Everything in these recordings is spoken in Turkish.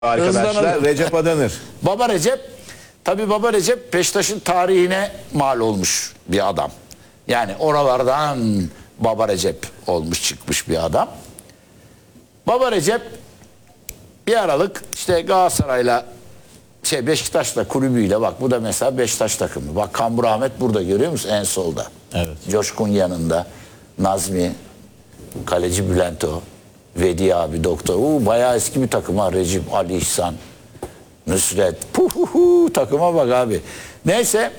Arkadaşlar Hızlanalım. Recep Adanır. Baba Recep, tabii Baba Recep Beşiktaş'ın tarihine mal olmuş bir adam. Yani oralardan Baba Recep olmuş çıkmış bir adam. Baba Recep bir aralık işte Galatasaray'la Beşiktaş'la kulübüyle, bak bu da mesela Beşiktaş takımı. Bak Kambur Ahmet burada, görüyor musun en solda? Evet. Coşkun yanında, Nazmi, kaleci Bülento, Vedi abi, doktor. Bayağı eski bir takım ha. Recep, Ali İhsan, Nusret. Takıma bak abi. Neyse,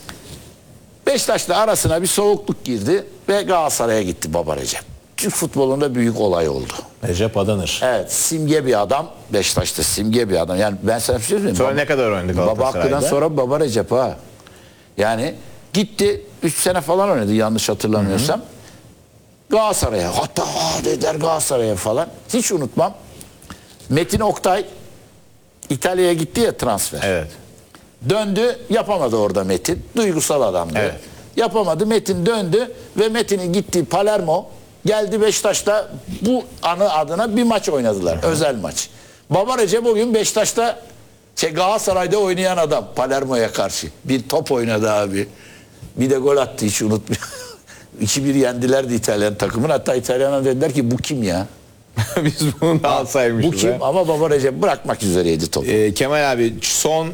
Beşiktaş'la arasına bir soğukluk girdi ve Galatasaray'a gitti Baba Recep. Türk futbolunda büyük olay oldu. Recep Adanır. Evet, simge bir adam. Beşiktaş'ta simge bir adam. Yani ben sana bir şey söyleyeyim. Sonra ne kadar oynadı Baba Galatasaray'da? Hakkı'dan sonra Baba Recep ha. Yani gitti 3 sene falan oynadı yanlış hatırlamıyorsam. Galatasaray'a, hatta dediler Galatasaray'a falan. Hiç unutmam. Metin Oktay İtalya'ya gitti ya, transfer. Evet. Döndü, yapamadı orada Metin. Duygusal adamdı. Evet. Yapamadı, Metin döndü ve Metin'in gittiği Palermo geldi Beşiktaş'ta bu anı adına bir maç oynadılar. Özel maç. Baba Recep o gün Beşiktaş'ta Galatasaray'da oynayan adam Palermo'ya karşı. Bir top oynadı abi. Bir de gol attı, hiç unutmuyorum. 2-1 yendilerdi İtalyan takımın. Hatta İtalyanlar dediler ki bu kim ya? Biz bunu da alsaymışız. Bu kim? Ama Baba Recep bırakmak üzereydi topu. Kemal abi son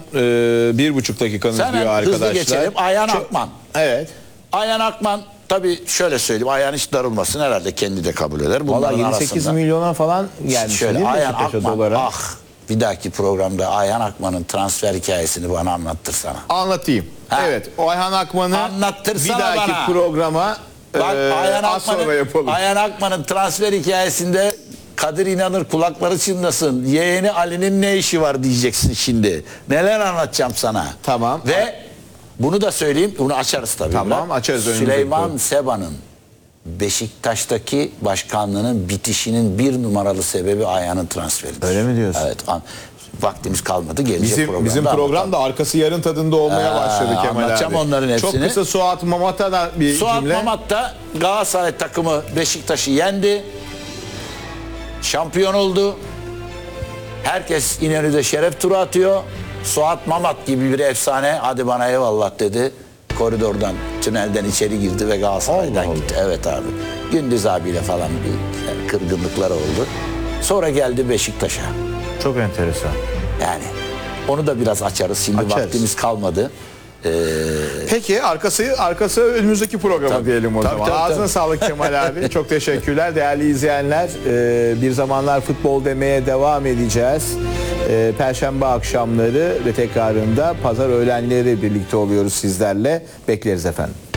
1,5 dakikanız Sen diyor hızlı arkadaşlar. geçelim. Ayhan Akman. Evet. Ayhan Akman, tabii şöyle söyleyeyim, Ayhan hiç darılmasın, herhalde kendi de kabul eder. Valla Bunların 7-8 arasında milyona falan gelmiş. şöyle Ayhan Beşiktaş'a Akman, dolara. bir dahaki programda Ayhan Akman'ın transfer hikayesini bana anlattırsana. Anlatayım. Ha. Evet. O Ayhan Akman'ı Anlattırsana bir dahaki bana. programa Bak az sonra yapalım. Ayhan Akman'ın transfer hikayesinde Kadir İnanır kulakları çınlasın. Yeğeni Ali'nin ne işi var diyeceksin şimdi. Neler anlatacağım sana. Tamam. Ve bunu da söyleyeyim. Bunu açarız tabii. Tamam, biraz. açarız Süleyman önümüzdeki Seba'nın Beşiktaş'taki başkanlığının bitişinin bir numaralı sebebi Ayhan'ın transferidir. Öyle mi diyorsun? Evet. Vaktimiz kalmadı. Gelecek Bizim program da arkası yarın tadında olmaya başladı Kemal abi. anlatacağım onların hepsini. Çok kısa Suat Mamata'dan bir Suat cümle. Mamat da Galatasaray takımı Beşiktaş'ı yendi. Şampiyon oldu. Herkes İnönü'de şeref turu atıyor. Suat Mamat gibi bir efsane hadi bana eyvallah dedi. Koridordan, tünelden içeri girdi ve Galatasaray'dan Allah gitti. Evet abi. Gündüz abiyle falan bir kırgınlıklar oldu. Sonra geldi Beşiktaş'a. Çok enteresan. Yani onu da biraz açarız. Şimdi Açarız. vaktimiz kalmadı. Peki arkası önümüzdeki programa Tabii. diyelim o Tabii, zaman. tabii, Ağzına tabii. sağlık Kemal abi. Çok teşekkürler. Değerli izleyenler, bir zamanlar futbol demeye devam edeceğiz. Perşembe akşamları ve tekrarında pazar öğlenleri birlikte oluyoruz sizlerle. Bekleriz efendim.